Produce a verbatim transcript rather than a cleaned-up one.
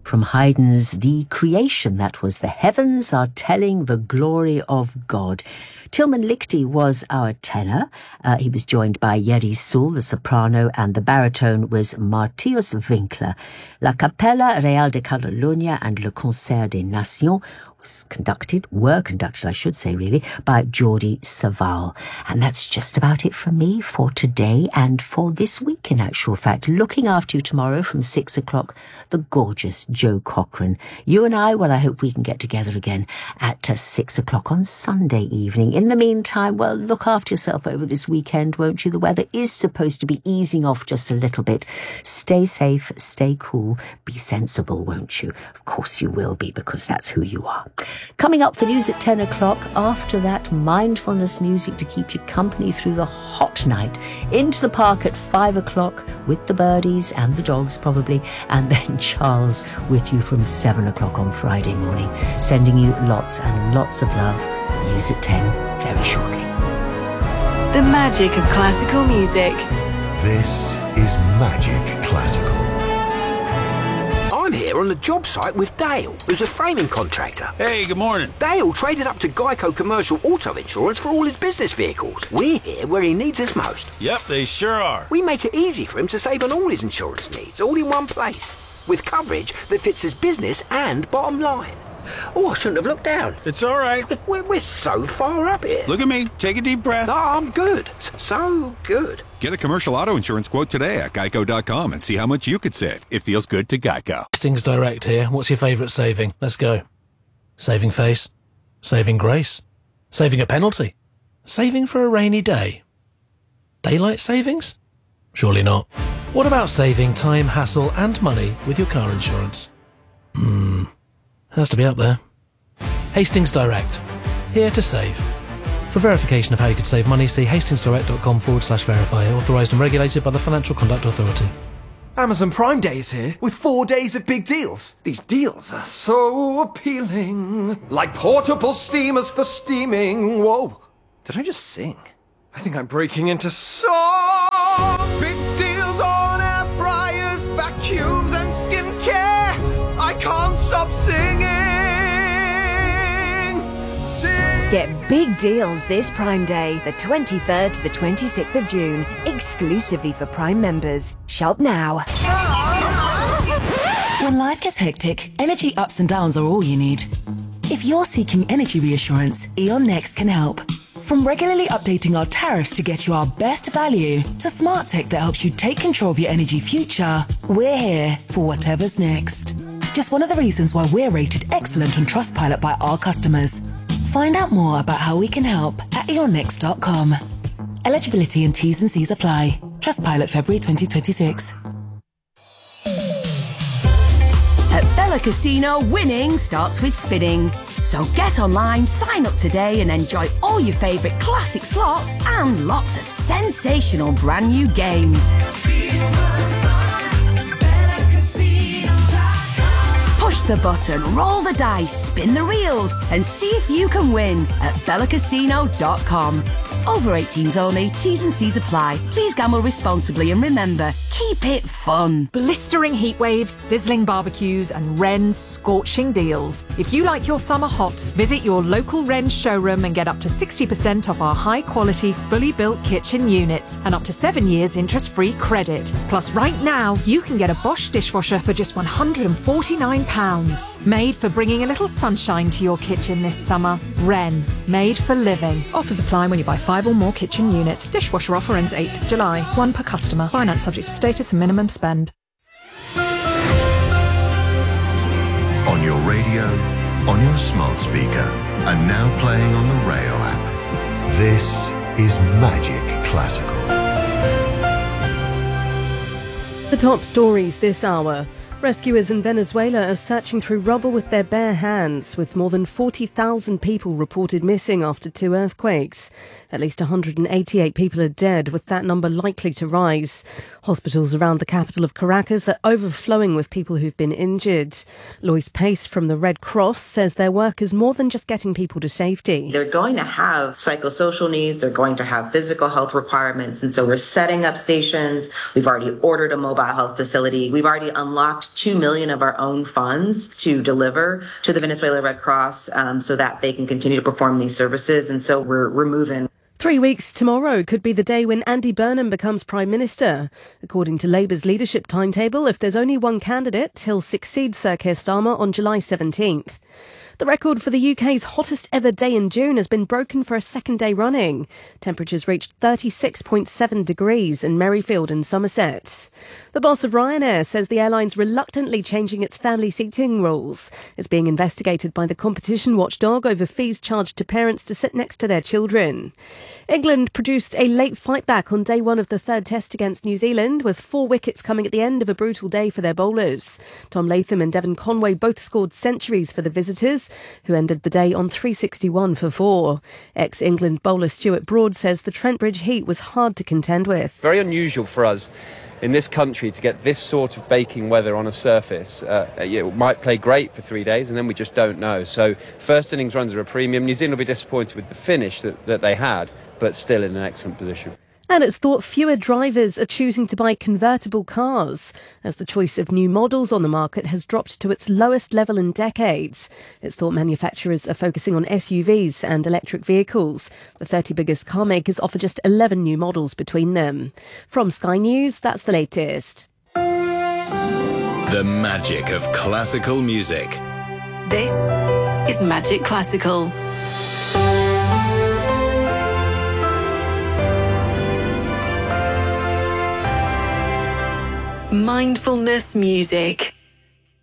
from Haydn's The Creation. That was "The heavens are telling the glory of God." Tilman Lichty was our tenor. Uh, he was joined by Yeri Sul, the soprano, and the baritone was Martius Winkler. La Capella Real de Catalunya and Le Concert des Nations was conducted, were conducted, I should say, really, by Jordi Savall. And that's just about it from me for today and for this week, in actual fact. Looking after you tomorrow from six o'clock, the gorgeous Joe Cochran. You and I, well, I hope we can get together again at uh, six o'clock on Sunday evening. In the meantime, well, look after yourself over this weekend, won't you? The weather is supposed to be easing off just a little bit. Stay safe, stay cool, be sensible, won't you? Of course you will be, because that's who you are. Coming up, the news at ten o'clock. After that, mindfulness music to keep you company through the hot night. Into the park at five o'clock with the birdies and the dogs probably, and then Charles with you from seven o'clock on Friday morning. Sending you lots and lots of love. News at ten very shortly. The magic of classical music. This is Magic Classical. I'm here on the job site with Dale, who's a framing contractor. Hey, good morning. Dale traded up to Geico Commercial Auto Insurance for all his business vehicles. We're here where he needs us most. Yep, they sure are. We make it easy for him to save on all his insurance needs, all in one place, with coverage that fits his business and bottom line. Oh, I shouldn't have looked down. It's all right. We're, we're so far up here. Look at me. Take a deep breath. Oh, I'm good. So good. Get a commercial auto insurance quote today at geico dot com and see how much you could save. It feels good to Geico. Hastings Direct here. What's your favourite saving? Let's go. Saving face? Saving grace? Saving a penalty? Saving for a rainy day? Daylight savings? Surely not. What about saving time, hassle and money with your car insurance? Hmm... Has to be up there. Hastings Direct. Here to save. For verification of how you could save money, see hastingsdirect.com forward slash verify. Authorised and regulated by the Financial Conduct Authority. Amazon Prime Day is here with four days of big deals. These deals are so appealing. Like portable steamers for steaming. Whoa. Did I just sing? I think I'm breaking into song. Big deals on air fryers, vacuums and skincare. I can't stop singing. Sing. Get big deals this Prime Day, the twenty-third to the twenty-sixth of June, exclusively for Prime members. Shop now. When life gets hectic, energy ups and downs are all you need. If you're seeking energy reassurance, E.ON Next can help. From regularly updating our tariffs to get you our best value, to smart tech that helps you take control of your energy future, we're here for whatever's next. Just one of the reasons why we're rated excellent on Trustpilot by our customers. Find out more about how we can help at e on next dot com. Eligibility and T's and C's apply. Trustpilot February twenty twenty-six. At Bella Casino, winning starts with spinning. So get online, sign up today and enjoy all your favourite classic slots and lots of sensational brand new games. Push the button, roll the dice, spin the reels and see if you can win at bella casino dot com. Over eighteens only, T's and C's apply. Please gamble responsibly and remember, keep it fun. Blistering heat waves, sizzling barbecues and Wren's scorching deals. If you like your summer hot, visit your local Wren's showroom and get up to sixty percent off our high-quality, fully built kitchen units and up to seven years interest-free credit. Plus, right now, you can get a Bosch dishwasher for just one hundred forty-nine pounds. Made for bringing a little sunshine to your kitchen this summer. Wren, made for living. Offers apply when you buy five or more kitchen units. Dishwasher offer ends eighth of July. One per customer. Finance subject to status and minimum spend. On your radio, on your smart speaker, and now playing on the Rayo app. This is Magic Classical. The top stories this hour. Rescuers in Venezuela are searching through rubble with their bare hands, with more than forty thousand people reported missing after two earthquakes. At least one hundred eighty-eight people are dead, with that number likely to rise. Hospitals around the capital of Caracas are overflowing with people who've been injured. Lois Pace from the Red Cross says their work is more than just getting people to safety. They're going to have psychosocial needs, they're going to have physical health requirements, and so we're setting up stations. We've already ordered a mobile health facility. We've already unlocked earmarked two million dollars of our own funds to deliver to the Venezuela Red Cross um, so that they can continue to perform these services. And so we're, we're moving. Three weeks tomorrow could be the day when Andy Burnham becomes Prime Minister. According to Labour's leadership timetable, if there's only one candidate, he'll succeed Sir Keir Starmer on July seventeenth. The record for the U K's hottest ever day in June has been broken for a second day running. Temperatures reached thirty-six point seven degrees in Merrifield and Somerset. The boss of Ryanair says the airline's reluctantly changing its family seating rules. It's being investigated by the competition watchdog over fees charged to parents to sit next to their children. England produced a late fight back on day one of the third test against New Zealand, with four wickets coming at the end of a brutal day for their bowlers. Tom Latham and Devon Conway both scored centuries for the visitors, who ended the day on three sixty-one for four. Ex-England bowler Stuart Broad says the Trent Bridge heat was hard to contend with. Very unusual for us in this country to get this sort of baking weather on a surface. Uh, it might play great for three days and then we just don't know. So first innings runs are a premium. New Zealand will be disappointed with the finish that, that they had, but still in an excellent position. And it's thought fewer drivers are choosing to buy convertible cars, as the choice of new models on the market has dropped to its lowest level in decades. It's thought manufacturers are focusing on S U Vs and electric vehicles. The thirty biggest car makers offer just eleven new models between them. From Sky News, that's the latest. The magic of classical music. This is Magic Classical. Mindfulness music.